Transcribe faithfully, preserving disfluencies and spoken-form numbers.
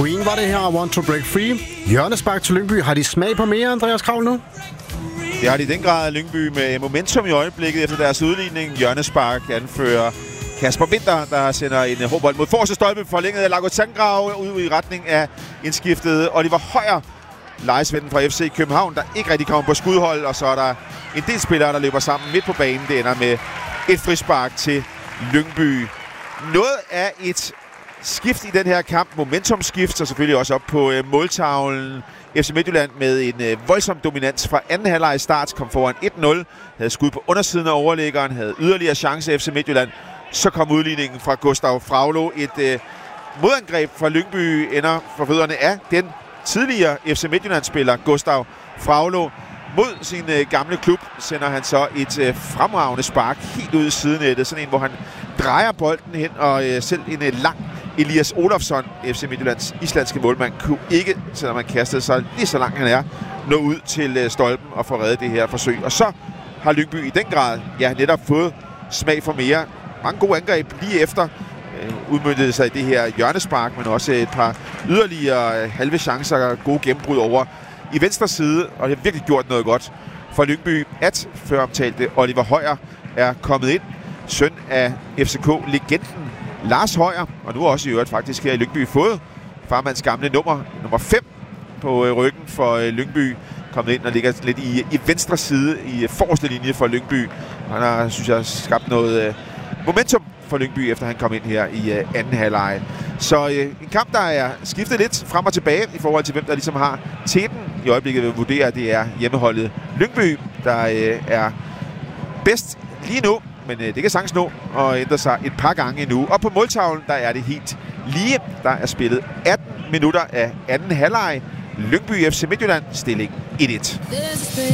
Queen var det her, Want to Break Free. Hjørnespark til Lyngby. Har de smag på mere, Andreas Kraul, nu? Det har de i den grad, Lyngby, med momentum i øjeblikket efter deres udligning. Hjørnespark anfører Kasper Winter, der sender en hårbold mod forreste stolpe, forlænget af Lago Tangrave ud i retning af indskiftet Oliver Højer, lejesvennen fra F C København, der ikke rigtig kommer på skudhold, og så er der en del spillere, der løber sammen midt på banen. Det ender med et frispark til Lyngby. Noget af et skift i den her kamp, momentumskift, og selvfølgelig også op på øh, måltavlen. F C Midtjylland med en øh, voldsom dominans fra anden halvleg i start, kom foran et nul, havde skud på undersiden af overliggeren, havde yderligere chance F C Midtjylland. Så kom udligningen fra Gustav Fraglo. Et øh, modangreb fra Lyngby ender for fødderne af den tidligere F C Midtjylland-spiller Gustav Fraglo. Mod sin øh, gamle klub sender han så et øh, fremragende spark helt ud i sidenettet. Sådan en, hvor han drejer bolden hen, og øh, selv en øh, lang Elias Olofsson, F C Midtjyllands islandske målmand, kunne ikke, selvom man kastede sig lige så langt han er, nå ud til øh, stolpen og få reddet det her forsøg. Og så har Lyngby i den grad ja, netop fået smag for mere. Mange gode angreb lige efter øh, udmøntede sig i det her hjørnespark, men også et par yderligere øh, halve chancer og gode gennembrud over i venstre side, og det har virkelig gjort noget godt for Lyngby, at før omtalte Oliver Højer er kommet ind. Søn af F C K-legenden Lars Højer, og nu også i øvrigt faktisk her i Lyngby fået farmands gamle nummer, nummer fem på øh, ryggen for øh, Lyngby. Kommet ind og ligger lidt i, i venstre side i forreste linje for Lyngby. Han har, synes jeg, skabt noget øh, momentum for Lyngby, efter han kom ind her i øh, anden halvleg. Så øh, en kamp, der er skiftet lidt frem og tilbage i forhold til, hvem der ligesom har teten. I øjeblikket vil vurdere, at det er hjemmeholdet Lyngby, der øh, er bedst lige nu. Men øh, det kan sagtens nå og ændre sig et par gange endnu. Og på måltavlen, der er det helt lige. Der er spillet atten minutter af anden halvleg. Lyngby F C Midtjylland, stilling et et.